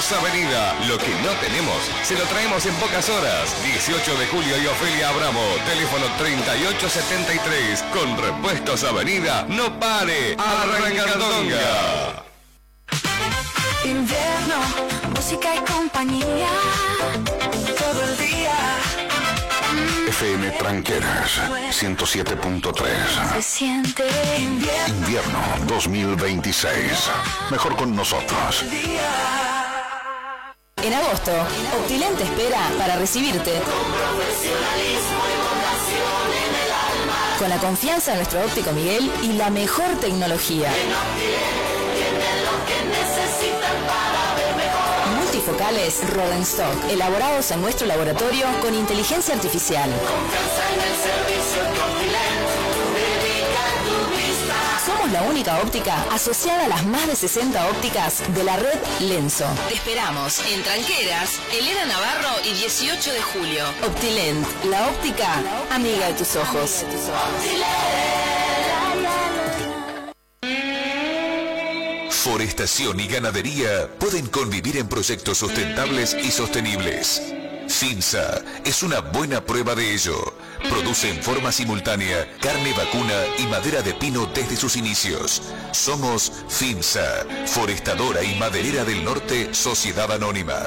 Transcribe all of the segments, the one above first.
Repuestos Avenida. Lo que no tenemos, se lo traemos en pocas horas. 18 de julio y Ofelia Abramo. Teléfono 3873. Con Repuestos Avenida, no pare. Arrancandonga. Invierno, música y compañía. Todo el día. FM Tranqueras 107.3. Se siente Invierno 2026. Mejor con nosotros. En agosto, Optilent te espera para recibirte. Con la confianza de nuestro óptico Miguel y la mejor tecnología. Multifocales Rodenstock, elaborados en nuestro laboratorio con inteligencia artificial. Somos la única óptica asociada a las más de 60 ópticas de la red Lenso. Te esperamos en Tranqueras, Elena Navarro y 18 de julio. Optilent, la óptica amiga de tus ojos. Forestación y ganadería pueden convivir en proyectos sustentables y sostenibles. FINSA es una buena prueba de ello. Produce en forma simultánea carne vacuna y madera de pino desde sus inicios. Somos FINSA, Forestadora y Maderera del Norte, Sociedad Anónima.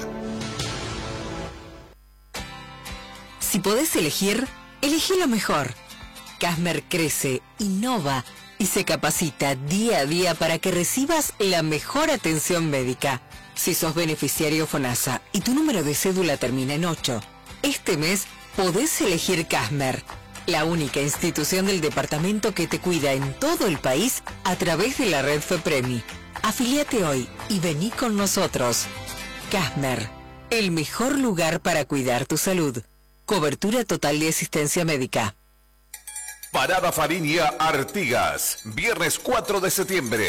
Si podés elegir, elegí lo mejor. Casmer crece, innova y se capacita día a día para que recibas la mejor atención médica. Si sos beneficiario FONASA y tu número de cédula termina en 8, este mes podés elegir Casmer, la única institución del departamento que te cuida en todo el país a través de la red FEPREMI. Afiliate hoy y vení con nosotros. Casmer, el mejor lugar para cuidar tu salud. Cobertura total de asistencia médica. Parada Fariña Artigas, viernes 4 de septiembre.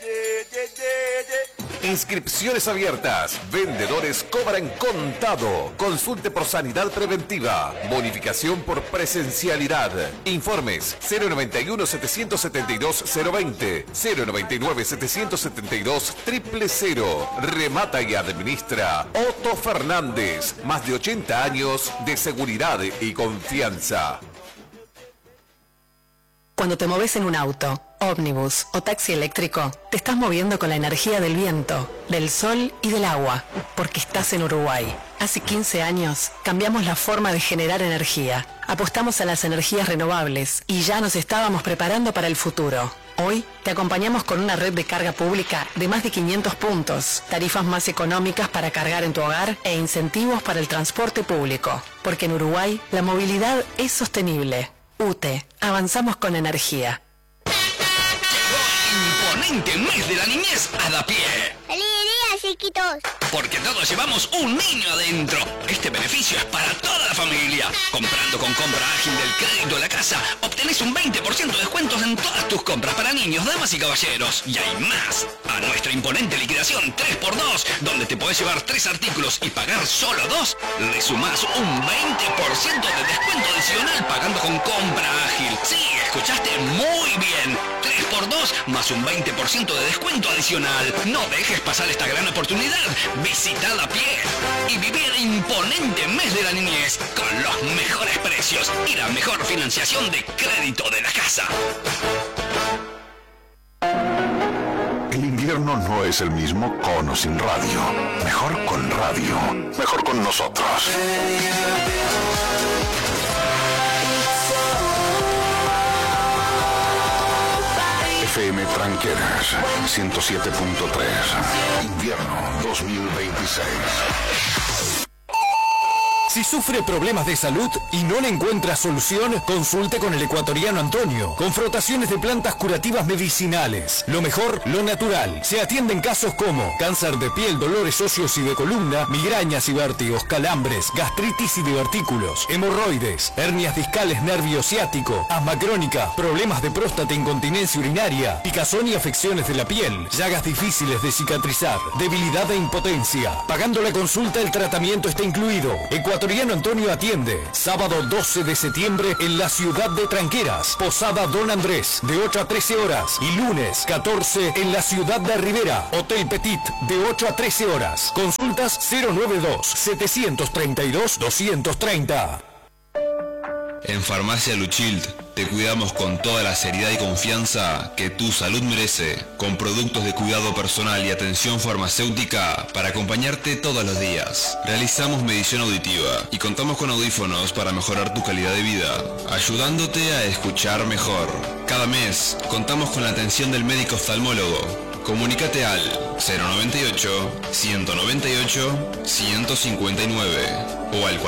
Inscripciones abiertas. Vendedores cobran contado. Consulte por sanidad preventiva. Bonificación por presencialidad. Informes 091-772-020, 099-772-000. Remata y administra Otto Fernández. Más de 80 años de seguridad y confianza. Cuando te moves en un auto, ómnibus o taxi eléctrico, te estás moviendo con la energía del viento, del sol y del agua, porque estás en Uruguay. Hace 15 años cambiamos la forma de generar energía, apostamos a las energías renovables y ya nos estábamos preparando para el futuro. Hoy te acompañamos con una red de carga pública de más de 500 puntos, tarifas más económicas para cargar en tu hogar e incentivos para el transporte público, porque en Uruguay la movilidad es sostenible. UTE, avanzamos con energía. Llegó el imponente mes de la niñez a Da Pie. ¡Feliz día, chiquitos! Porque todos llevamos un niño adentro. Este beneficio es para toda la familia. Comprando con compra ágil del crédito de la casa, obtenés un 20% de descuentos en todas tus compras para niños, damas y caballeros. Y hay más. A nuestra imponente liquidación 3x2, donde te podés llevar 3 artículos y pagar solo 2, le sumás un 20% de descuento adicional pagando con compra ágil. Sí, escuchaste muy bien. 3x2 más un 20% de descuento adicional. No dejes pasar esta gran oportunidad. Visita Da Pie y viví el imponente mes de la niñez con los mejores precios y la mejor financiación de crédito de la casa. El invierno no es el mismo con o sin radio. Mejor con radio. Mejor con nosotros. FM Tranqueras 107.3. Invierno 2026. Si sufre problemas de salud y no le encuentra solución, consulte con el ecuatoriano Antonio, con frotaciones de plantas curativas medicinales. Lo mejor, lo natural. Se atienden casos como cáncer de piel, dolores óseos y de columna, migrañas y vértigos, calambres, gastritis y divertículos, hemorroides, hernias discales, nervio ciático, asma crónica, problemas de próstata, incontinencia urinaria, picazón y afecciones de la piel, llagas difíciles de cicatrizar, debilidad e impotencia. Pagando la consulta, el tratamiento está incluido. Ecuatoriano Ecuatoriano Antonio atiende. Sábado 12 de septiembre en la ciudad de Tranqueras. Posada Don Andrés, de 8 a 13 horas. Y lunes 14 en la ciudad de Rivera. Hotel Petit, de 8 a 13 horas. Consultas 092-732-230. En Farmacia Luchild te cuidamos con toda la seriedad y confianza que tu salud merece, con productos de cuidado personal y atención farmacéutica para acompañarte todos los días. Realizamos medición auditiva y contamos con audífonos para mejorar tu calidad de vida, ayudándote a escuchar mejor. Cada mes contamos con la atención del médico oftalmólogo. Comunícate al 098-198-159 o al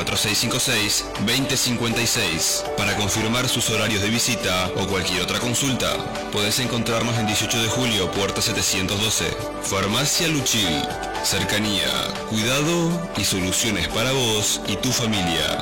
4656-2056 para confirmar sus horarios de visita o cualquier otra consulta. Puedes encontrarnos en 18 de julio, puerta 712. Farmacia Luchil. Cercanía, cuidado y soluciones para vos y tu familia.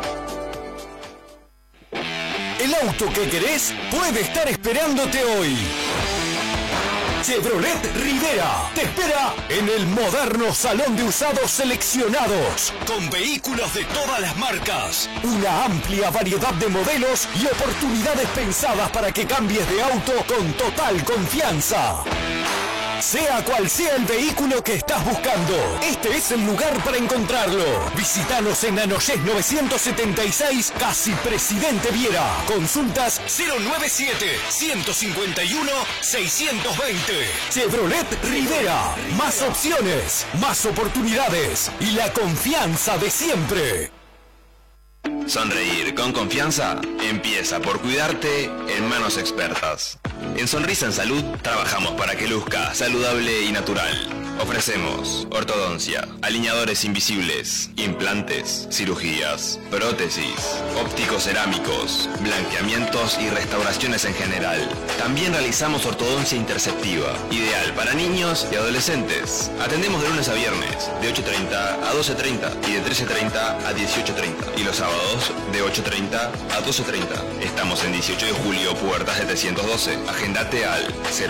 El auto que querés puede estar esperándote hoy. Chevrolet Rivera te espera en el moderno salón de usados seleccionados, con vehículos de todas las marcas, una amplia variedad de modelos y oportunidades pensadas para que cambies de auto con total confianza. Sea cual sea el vehículo que estás buscando, este es el lugar para encontrarlo. Visítanos en Anoyés 976, casi Presidente Viera. Consultas 097-151-620. Chevrolet Rivera. Más opciones, más oportunidades y la confianza de siempre. Sonreír con confianza empieza por cuidarte en manos expertas. En Sonrisa en Salud trabajamos para que luzca saludable y natural. Ofrecemos ortodoncia, alineadores invisibles, implantes, cirugías, prótesis, ópticos cerámicos, blanqueamientos y restauraciones en general. También realizamos ortodoncia interceptiva, ideal para niños y adolescentes. Atendemos de lunes a viernes, de 8:30 a 12:30 y de 13:30 a 18:30. Y los sábados, de 8:30 a 12:30. Estamos en 18 de julio, puerta 712. Agendate al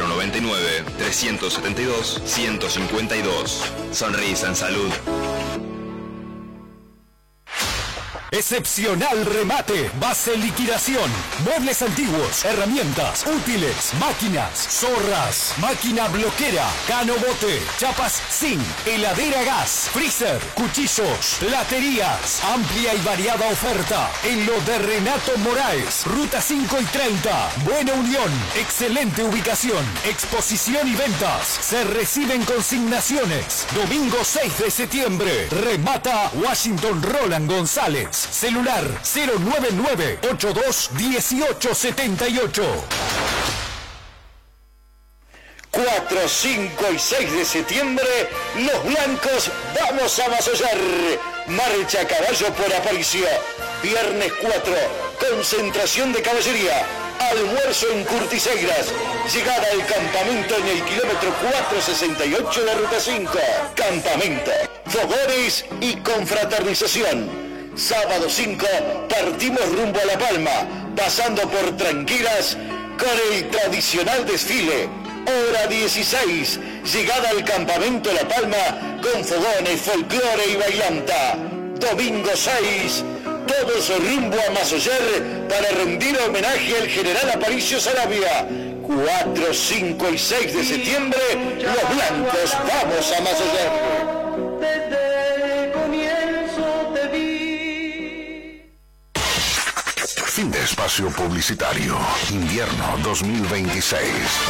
099-372-152. Sonrisa en Salud. Excepcional remate, base liquidación, muebles antiguos, herramientas, útiles, máquinas, zorras, máquina bloquera, cano bote, chapas zinc, heladera gas, freezer, cuchillos, platerías, amplia y variada oferta en lo de Renato Moraes, ruta 5 y 30, Buena Unión, excelente ubicación, exposición y ventas, se reciben consignaciones, domingo 6 de septiembre, remata Washington Roland González. Celular 099-821878. 4, 5 y 6 de septiembre, los blancos vamos a Masollar. Marcha a caballo por Aparicio. Viernes 4, concentración de caballería. Almuerzo en Curtiseiras. Llegada al campamento en el kilómetro 468 de Ruta 5. Campamento, fogones y confraternización. Sábado 5, partimos rumbo a La Palma, pasando por Tranqueras con el tradicional desfile. Hora 16, llegada al campamento La Palma con fogones, folclore y bailanta. Domingo 6, todos rumbo a Masollar para rendir homenaje al general Aparicio Saravia. 4, 5 y 6 de septiembre, los blancos vamos a Masollar. Fin de espacio publicitario. Invierno 2026.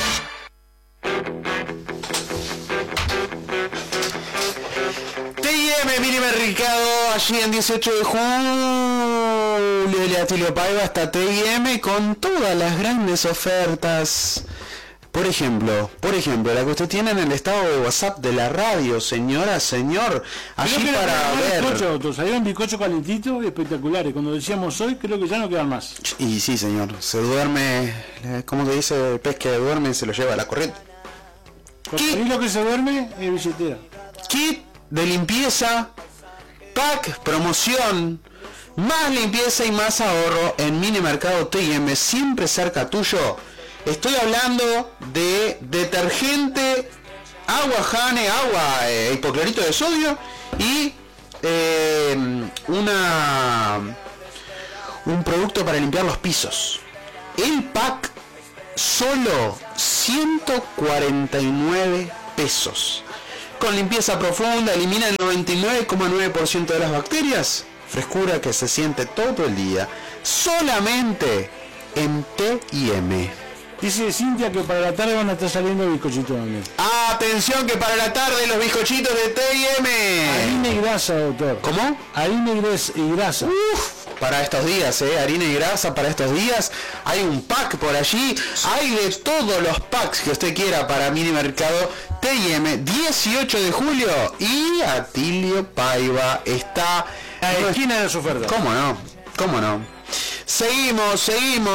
TIM Mini Mercado, allí en 18 de julio, de Atilio Paiva hasta TIM con todas las grandes ofertas. Por ejemplo, la que usted tiene en el estado de WhatsApp de la radio, señora, señor, allí para ver. Salieron bizcochos calentitos y espectaculares. Cuando decíamos hoy, creo que ya no quedan más. Y sí, señor, se duerme, como te dice el pez que duerme, se lo lleva a la corriente. Y lo que se duerme es billetera. Kit de limpieza, pack, promoción, más limpieza y más ahorro en Mini Mercado TIM, siempre cerca tuyo. Estoy hablando de detergente, agua Jane, agua hipoclorito de sodio y un producto para limpiar los pisos. El pack solo 149 pesos. Con limpieza profunda, elimina el 99,9% de las bacterias. Frescura que se siente todo el día. Solamente en T&M. Dice Cintia que para la tarde van a estar saliendo bizcochitos también. Atención que para la tarde los bizcochitos de T&M. Harina y grasa, doctor. ¿Cómo? Harina y grasa. Para estos días, harina y grasa para estos días. Hay un pack por allí. Hay de todos los packs que usted quiera para Mini Mercado T&M. 18 de julio. Y Atilio Paiva está a la esquina de las ofertas. ¿Cómo no? ¿Cómo no? Seguimos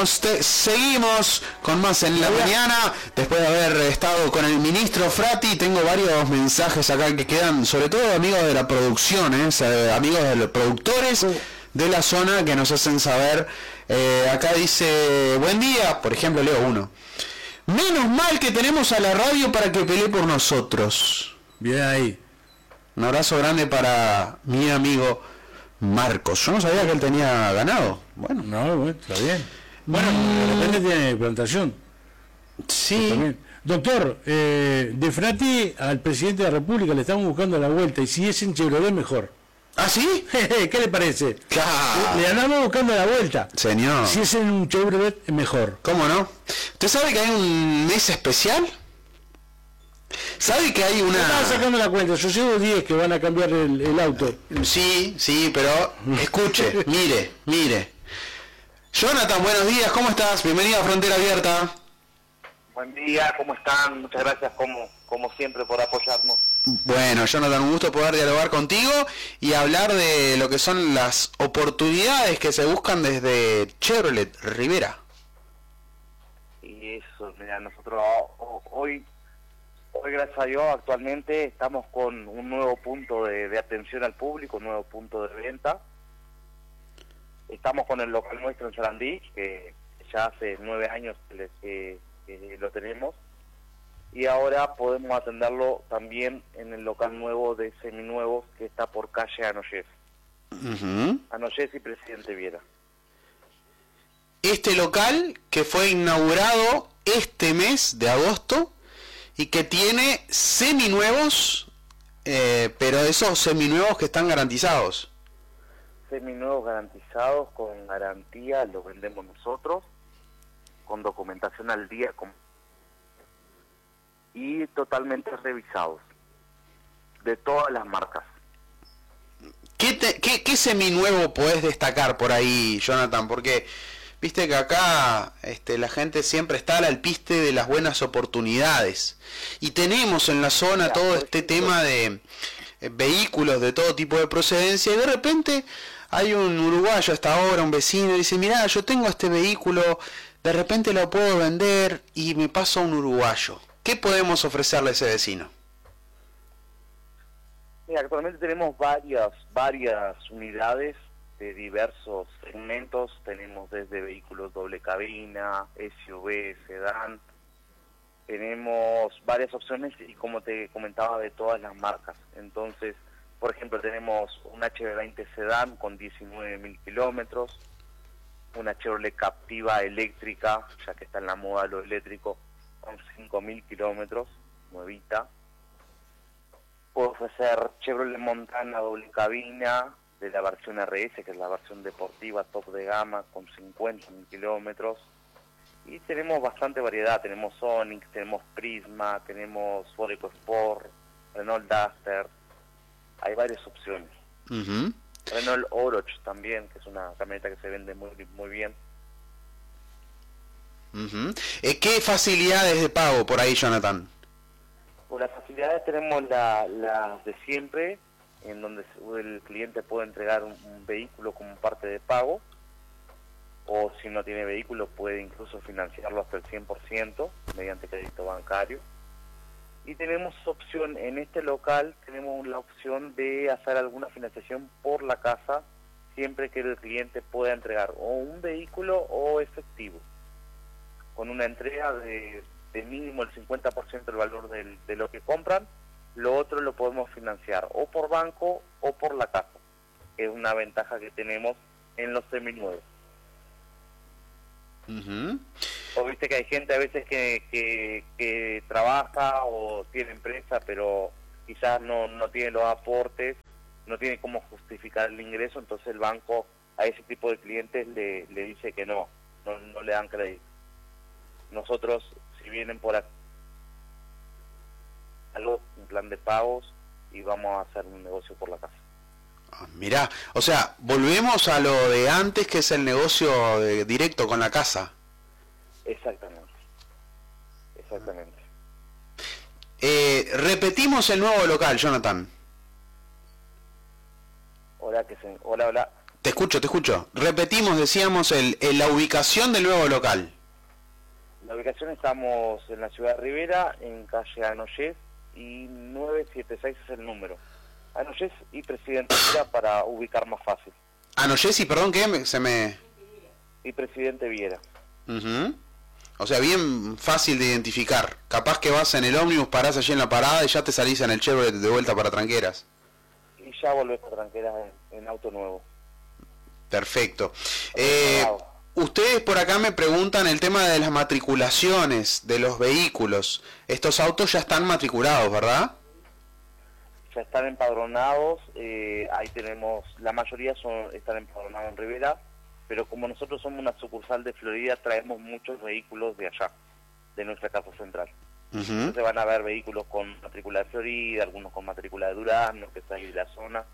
con más en la mañana. Después de haber estado con el ministro Frati, tengo varios mensajes acá que quedan, sobre todo amigos de la producción, amigos de los productores de la zona que nos hacen saber. Acá dice, buen día, por ejemplo, leo uno. Menos mal que tenemos a la radio para que pelee por nosotros. Bien ahí. Un abrazo grande para mi amigo Marcos. Yo no sabía que él tenía ganado. Bueno. No, está bien. Bueno, de repente tiene plantación. Sí. Doctor, de Frati al presidente de la República le estamos buscando la vuelta, y si es en Chevrolet mejor. ¿Ah, sí? ¿Qué le parece? Claro. Le andamos buscando la vuelta. Señor. Si es en un Chevrolet mejor. ¿Cómo no? ¿Usted sabe que hay un mes especial? ¿Sabe que hay una...? Estaba sacando la cuenta, yo llevo 10 que van a cambiar el auto. Sí, pero escuche, mire. Jonathan, buenos días, ¿cómo estás? Bienvenido a Frontera Abierta. Buen día, ¿cómo están? Muchas gracias como siempre por apoyarnos. Bueno, Jonathan, un gusto poder dialogar contigo y hablar de lo que son las oportunidades que se buscan desde Chevrolet Rivera. Y eso, mira, nosotros hoy gracias a Dios actualmente estamos con un nuevo punto de atención al público, un nuevo punto de venta. Estamos con el local nuestro en Sarandí, que ya hace 9 años que lo tenemos, y ahora podemos atenderlo también en el local nuevo de seminuevos que está por calle Anoyes. Anoyes y Presidente Viera. Este local que fue inaugurado este mes de agosto y que tiene seminuevos, pero esos seminuevos que están garantizados. Seminuevos garantizados, con garantía, los vendemos nosotros, con documentación al día y totalmente revisados, de todas las marcas. ¿Qué seminuevo podés destacar por ahí, Jonathan? Porque viste que acá la gente siempre está al alpiste de las buenas oportunidades. Y tenemos en la zona todo este tema de vehículos de todo tipo de procedencia, y de repente hay un uruguayo hasta ahora, un vecino, y dice, mirá, yo tengo este vehículo, de repente lo puedo vender y me paso a un uruguayo. ¿Qué podemos ofrecerle a ese vecino? Mira, actualmente tenemos varias unidades de diversos segmentos. Tenemos desde vehículos doble cabina, SUV, sedán. Tenemos varias opciones y, como te comentaba, de todas las marcas. Entonces, por ejemplo, tenemos un HB20 sedán con 19.000 kilómetros, una Chevrolet Captiva eléctrica, ya que está en la moda lo eléctrico, con 5.000 kilómetros, nuevita. Puedo ofrecer Chevrolet Montana doble cabina de la versión RS, que es la versión deportiva top de gama, con 50.000 kilómetros. Y tenemos bastante variedad, tenemos Sonic, tenemos Prisma, tenemos Ford EcoSport, Renault Duster, hay varias opciones. Renault Oroch también, que es una camioneta que se vende muy bien. ¿Qué facilidades de pago por ahí, Jonathan? Por las facilidades tenemos las de siempre, en donde el cliente puede entregar un vehículo como parte de pago, o si no tiene vehículo puede incluso financiarlo hasta el 100% mediante crédito bancario. Y tenemos opción, en este local tenemos la opción de hacer alguna financiación por la casa, siempre que el cliente pueda entregar o un vehículo o efectivo, con una entrega de mínimo el 50% del valor de lo que compran, Lo otro lo podemos financiar o por banco o por la casa. Es una ventaja que tenemos en los seminuevos. O viste que hay gente a veces que trabaja o tiene empresa, pero quizás no tiene los aportes, no tiene cómo justificar el ingreso, entonces el banco a ese tipo de clientes le dice que no le dan crédito. Nosotros, si vienen por aquí, un plan de pagos y vamos a hacer un negocio por la casa. Mirá, o sea, volvemos a lo de antes, que es el negocio directo con la casa. Exactamente. Repetimos el nuevo local, Jonathan. Hola. Te escucho. Repetimos, decíamos, la ubicación del nuevo local. La ubicación, estamos en la ciudad de Rivera, en calle Anoyés, y 976 es el número. Anoyés y Presidente Viera, para ubicar más fácil. Anoyés y, perdón, ¿qué? Y Presidente Viera. O sea, bien fácil de identificar. Capaz que vas en el ómnibus, parás allí en la parada y ya te salís en el Chevrolet de vuelta para Tranqueras. Y ya volvés a Tranqueras en auto nuevo. Perfecto. Ustedes por acá me preguntan el tema de las matriculaciones de los vehículos. Estos autos ya están matriculados, ¿verdad? Ya están empadronados, ahí tenemos, la mayoría están empadronados en Rivera, pero como nosotros somos una sucursal de Florida, traemos muchos vehículos de allá, de nuestra casa central. Entonces van a haber vehículos con matrícula de Florida, algunos con matrícula de Durazno, que está ahí de la zona,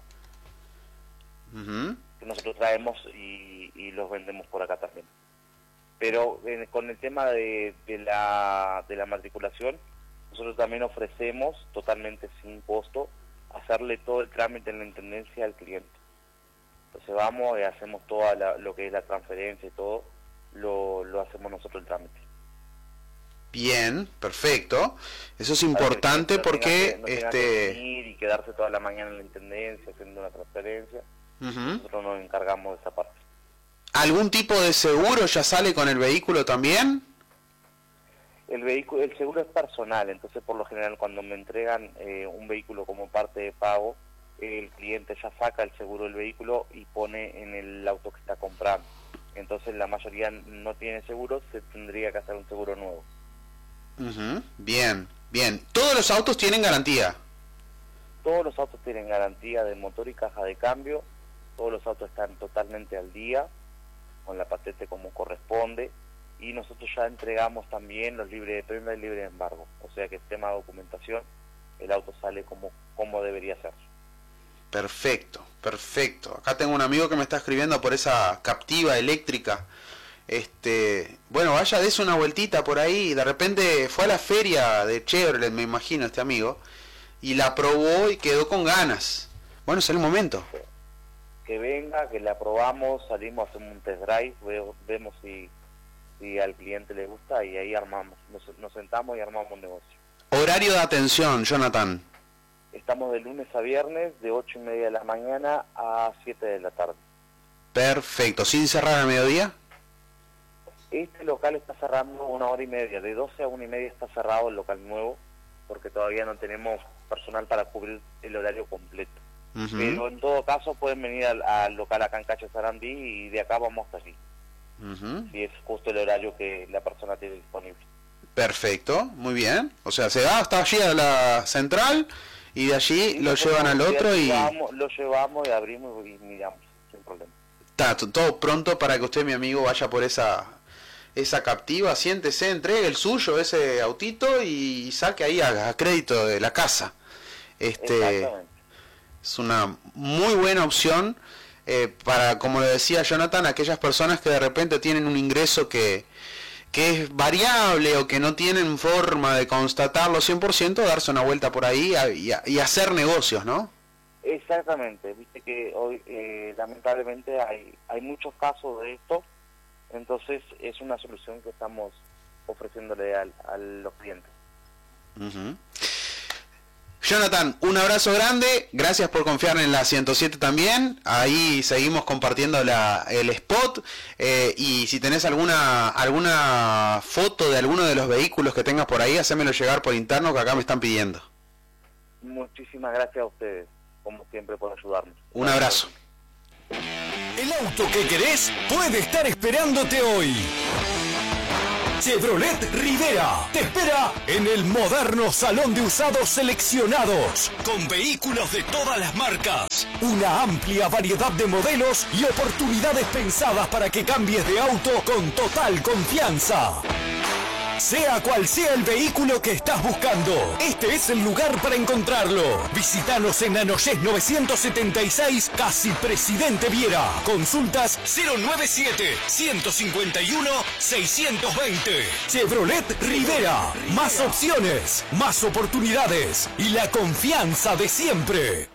que nosotros traemos y los vendemos por acá también. Pero con el tema de la matriculación, nosotros también ofrecemos totalmente sin costo hacerle todo el trámite en la intendencia al cliente. Entonces vamos y hacemos toda lo que es la transferencia y todo, lo hacemos nosotros el trámite. Bien, perfecto. Eso es importante porque no tenga que venir y quedarse toda la mañana en la intendencia haciendo una transferencia. Nosotros nos encargamos de esa parte. ¿Algún tipo de seguro ya sale con el vehículo también? El seguro es personal, entonces por lo general cuando me entregan un vehículo como parte de pago, el cliente ya saca el seguro del vehículo y pone en el auto que está comprando. Entonces la mayoría no tiene seguro, se tendría que hacer un seguro nuevo. Bien. ¿Todos los autos tienen garantía? Todos los autos tienen garantía de motor y caja de cambio, todos los autos están totalmente al día, con la patente como corresponde. Y nosotros ya entregamos también los libres de prenda y libres de embargo. O sea que el tema de documentación, el auto sale como debería ser. Perfecto. Acá tengo un amigo que me está escribiendo por esa Captiva eléctrica. Bueno, vaya, des una vueltita por ahí. De repente fue a la feria de Chevrolet, me imagino, este amigo, y la probó y quedó con ganas. Bueno, es el momento. Que venga, que la probamos, salimos, hacemos un test drive, vemos si al cliente le gusta y ahí armamos, nos sentamos y armamos un negocio. Horario de atención, Jonathan. Estamos de lunes a viernes, de 8:30 de la mañana a 7 de la tarde. Perfecto, ¿sin cerrar al mediodía? Este local está cerrando 1 hora y media, de 12 a 1:30 está cerrado el local nuevo, porque todavía no tenemos personal para cubrir el horario completo. Pero en todo caso pueden venir al local acá en calle Sarandí y de acá vamos hasta allí. Si es justo el horario que la persona tiene disponible. Perfecto, muy bien. O sea, se va hasta allí a la central y de allí lo llevan al otro y... Lo llevamos y abrimos y miramos, sin problema. Está todo pronto para que usted, mi amigo, vaya por esa Captiva, siéntese, entregue el suyo, ese autito y saque ahí a crédito de la casa. Exactamente. Es una muy buena opción para, como le decía Jonathan, aquellas personas que de repente tienen un ingreso que es variable o que no tienen forma de constatarlo 100%, darse una vuelta por ahí y hacer negocios, ¿no? Exactamente, viste que hoy lamentablemente hay muchos casos de esto, entonces es una solución que estamos ofreciéndole a los clientes. Jonathan, un abrazo grande, gracias por confiar en la 107 también, ahí seguimos compartiendo el spot, y si tenés alguna foto de alguno de los vehículos que tengas por ahí, hacémelo llegar por interno que acá me están pidiendo. Muchísimas gracias a ustedes, como siempre, por ayudarnos. Un abrazo. El auto que querés puede estar esperándote hoy. Chevrolet Rivera te espera en el moderno salón de usados seleccionados, con vehículos de todas las marcas, una amplia variedad de modelos y oportunidades pensadas para que cambies de auto con total confianza. Sea cual sea el vehículo que estás buscando, este es el lugar para encontrarlo. Visítanos en Anoyés 976, casi Presidente Viera. Consultas 097-151-620. Chevrolet Rivera. Más opciones, más oportunidades y la confianza de siempre.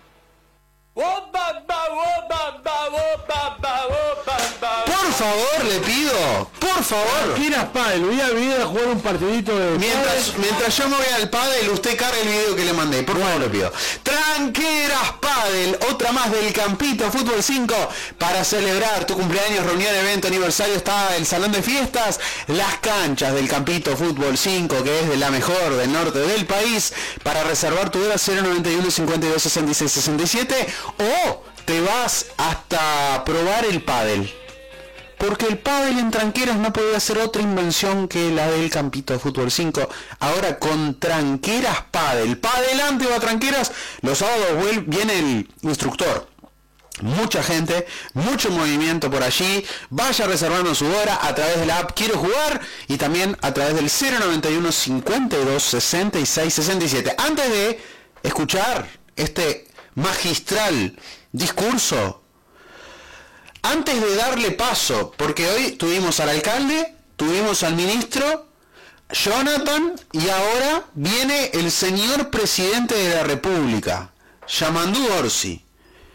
Por favor, le pido, por favor. Tranqueras Padel, voy a venir a jugar un partidito de mientras yo me voy al Padel, usted carga el video que le mandé, por favor, le pido. Tranqueras Padel, otra más del Campito Fútbol 5 para celebrar tu cumpleaños, reunión, evento, aniversario. Está el salón de fiestas, las canchas del Campito Fútbol 5, que es de la mejor del norte del país. Para reservar tu hora 091 52 66 67 o te vas hasta probar el pádel. Porque el pádel en Tranqueras no podía ser otra invención que la del Campito de Fútbol 5. Ahora con Tranqueras Pádel. Pa' adelante va Tranqueras. Los sábados viene el instructor. Mucha gente, mucho movimiento por allí. Vaya reservando su hora a través de la app Quiero Jugar y también a través del 091 52 66 67. Antes de escuchar este magistral discurso, antes de darle paso, porque hoy tuvimos al alcalde, tuvimos al ministro Jonathan y ahora viene el señor presidente de la República, Yamandú Orsi,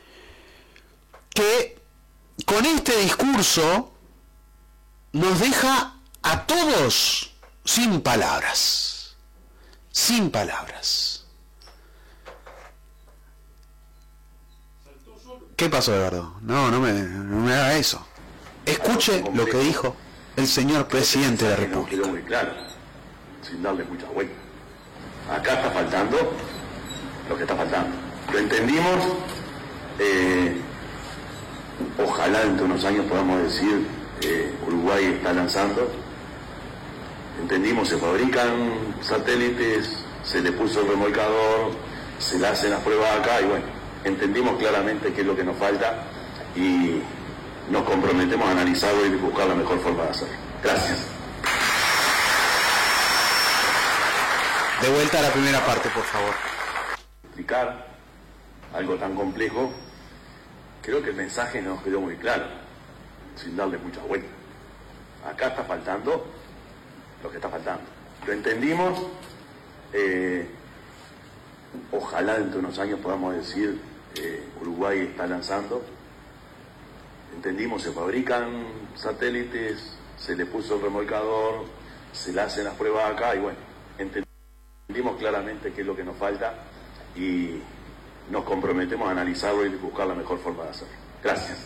que con este discurso nos deja a todos sin palabras, sin palabras. ¿Qué pasó, Eduardo? No me haga eso. Escuche lo que dijo el señor presidente de la República. Quedó muy claro, sin darle mucha vuelta. Acá está faltando lo que está faltando. Lo entendimos. Ojalá dentro de unos años podamos decir Uruguay está lanzando. Entendimos, se fabrican satélites, se le puso el remolcador, se le hacen las pruebas acá y bueno. Entendimos claramente qué es lo que nos falta y nos comprometemos a analizarlo y buscar la mejor forma de hacerlo. Gracias. De vuelta a la primera parte, por favor. Explicar algo tan complejo, creo que el mensaje nos quedó muy claro, sin darle mucha vuelta. Acá está faltando lo que está faltando. Lo entendimos. Ojalá dentro de unos años podamos decir Uruguay está lanzando. Entendimos, se fabrican satélites, se le puso el remolcador, se le hacen las pruebas acá y bueno, entendimos claramente qué es lo que nos falta y nos comprometemos a analizarlo y buscar la mejor forma de hacerlo. Gracias.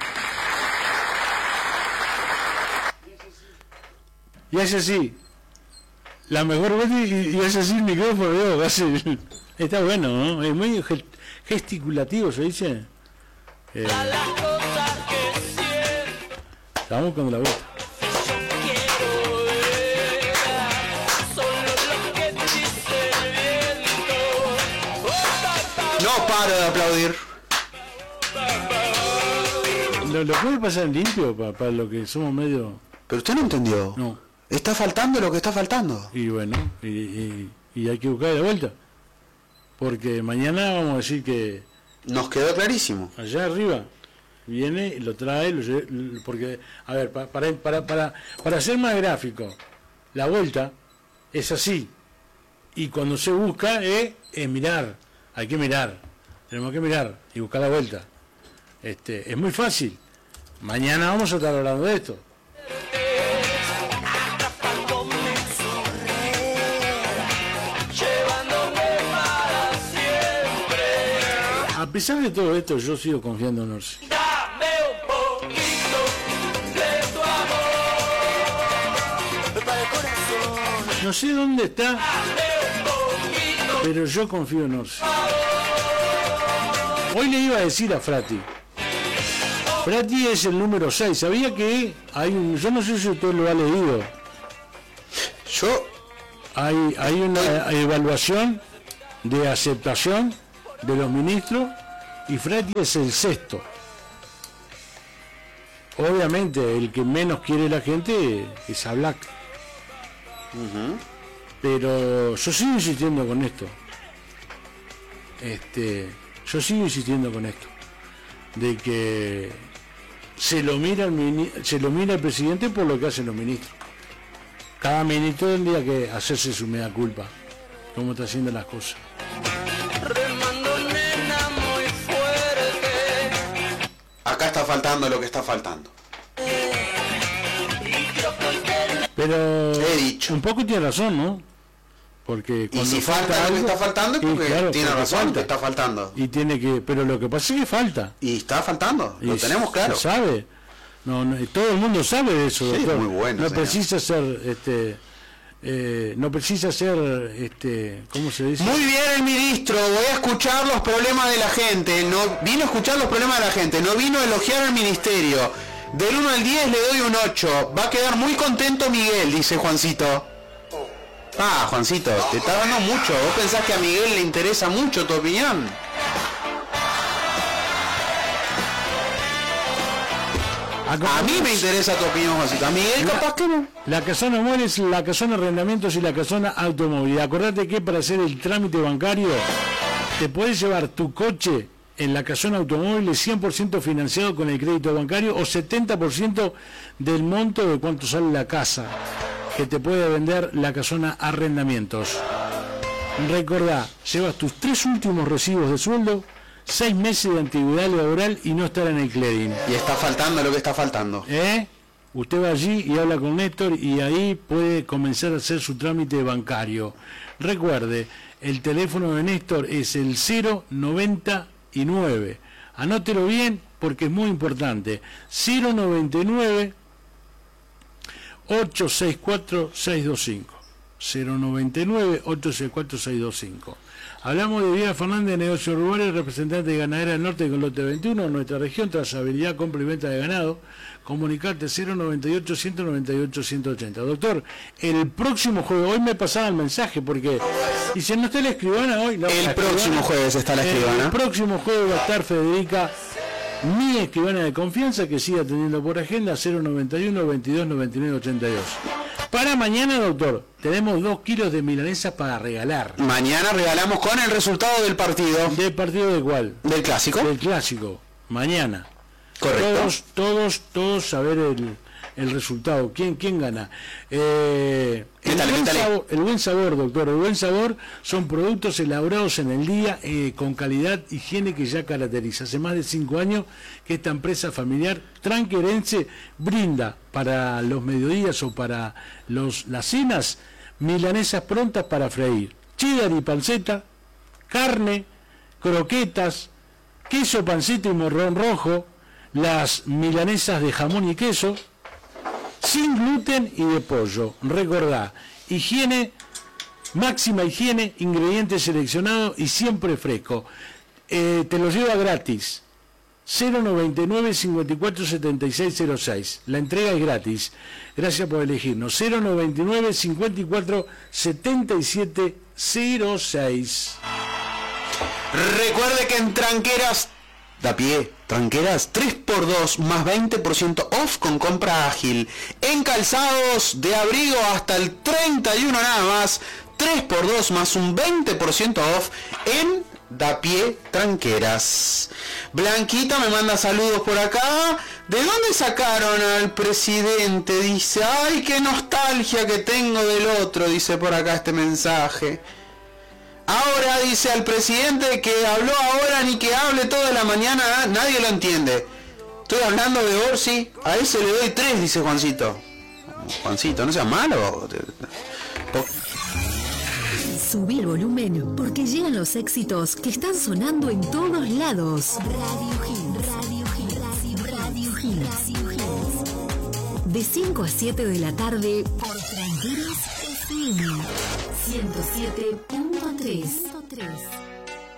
Y hace así. La mejor vez y hace así el micrófono, hace... Está bueno, ¿no? Es muy gesticulativo, se dice. Estamos buscando la vuelta. No paro de aplaudir. Lo puede pasar en limpio para lo que somos medio... Pero usted no entendió. No. Está faltando lo que está faltando. Y bueno, y hay que buscar de vuelta. Porque mañana vamos a decir que... Nos quedó clarísimo. Allá arriba viene, lo trae, porque, a ver, para ser más gráfico, la vuelta es así. Y cuando se busca es mirar, hay que mirar. Tenemos que mirar y buscar la vuelta. Es muy fácil. Mañana vamos a estar hablando de esto. A pesar de todo esto, yo sigo confiando en Orsi. No sé dónde está. Pero yo confío en Orsi. Hoy le iba a decir a Frati. Frati es el número 6. ¿Sabía que hay un... Yo no sé si usted lo ha leído. Hay una evaluación de aceptación de los ministros y Frati es el 6º. Obviamente el que menos quiere la gente es a Black. Pero yo sigo insistiendo con esto. Yo sigo insistiendo con esto. De que se lo mira el presidente por lo que hacen los ministros. Cada ministro tendría que hacerse su mea culpa. Cómo está haciendo las cosas. Acá está faltando lo que está faltando. Pero he dicho. Un poco tiene razón, ¿no? Porque cuando y si falta algo que está faltando es porque claro, tiene razón que está faltando. Y tiene que, pero lo que pasa es que falta. Y está faltando, lo tenemos claro. Se sabe. No, todo el mundo sabe de eso, doctor. Muy bueno, no precisa ser no precisa ser ¿cómo se dice? Muy bien el ministro, voy a escuchar los problemas de la gente. No vino a escuchar los problemas de la gente, no vino a elogiar al ministerio. Del 1 al 10 le doy un 8. Va a quedar muy contento Miguel, dice Juancito. Ah, Juancito, te está dando mucho. ¿Vos pensás que a Miguel le interesa mucho tu opinión? A mí me interesa tu opinión, Juancito. A Miguel capaz que no. La casona Mueres, la casona Arrendamientos y la casona Automóvil. Acordate que para hacer el trámite bancario te puedes llevar tu coche en la casona Automóvil 100% financiado con el crédito bancario o 70% del monto de cuánto sale la casa que te puede vender la casona Arrendamientos. Recordá, llevas tus 3 últimos recibos de sueldo, 6 meses de antigüedad laboral y no estar en el Cledin. Y está faltando lo que está faltando. Usted va allí y habla con Néstor y ahí puede comenzar a hacer su trámite bancario. Recuerde, el teléfono de Néstor es el 099. Anótelo bien porque es muy importante. 099 864 625. 099 864 625. Hablamos de Diana Fernández, negocio rural, representante de Ganadera del Norte con lote 21, nuestra región, trazabilidad, compra y venta de ganado. Comunicarte 098 198 180. Doctor, el próximo jueves, hoy me pasaba el mensaje porque dice, ¿no está la escribana hoy? No, el próximo jueves está la escribana. El próximo jueves va a estar Federica, mi escribana de confianza, que sigue atendiendo por agenda, 091 22 99 82. Para mañana, doctor, tenemos 2 kilos de milanesas para regalar. Mañana regalamos con el resultado del partido. ¿Del partido de cuál? ¿Del clásico? Del clásico, mañana. Correcto. Todos saber el resultado. ¿Quién gana? El buen sabor, doctor. El buen sabor son productos elaborados en el día con calidad, higiene que ya caracteriza. Hace más de 5 años que esta empresa familiar tranquerense brinda para los mediodías o para las cenas milanesas prontas para freír. Cheddar y panceta, carne, croquetas, queso, panceta y morrón rojo, las milanesas de jamón y queso, sin gluten y de pollo. Recordá, higiene, máxima higiene, ingredientes seleccionados y siempre fresco. Te lo lleva gratis. 099 54 76 06. La entrega es gratis. Gracias por elegirnos. 099 54 77 06. Recuerde que en Tranqueras da pie, Tranqueras 3x2 más 20% off con compra ágil. En calzados de abrigo hasta el 31 nada más, 3x2 más un 20% off en da pie Tranqueras. Blanquita me manda saludos por acá. ¿De dónde sacaron al presidente? Dice, ay, qué nostalgia que tengo del otro, dice por acá este mensaje. Ahora dice al presidente que habló ahora ni que hable toda la mañana, nadie lo entiende. Estoy hablando de Orsi, a ese le doy 3, dice Juancito. Juancito, no seas malo. Subí el volumen porque llegan los éxitos que están sonando en todos lados. Radio Hits. Radio Hits. De 5 a 7 de la tarde por Tranqueras FM 107.3. 103.